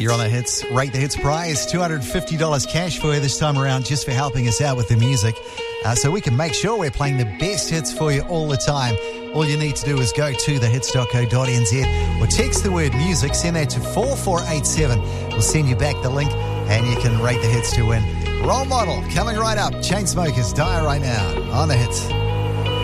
You're on the Hits. Rate the Hits prize. $250 cash for you this time around just for helping us out with the music. So we can make sure we're playing the best hits for you all the time. All you need to do is go to thehits.co.nz or text the word music. Send that to 4487. We'll send you back the link and you can rate the hits to win. Role Model coming right up. Chainsmokers, Die right now on the Hits.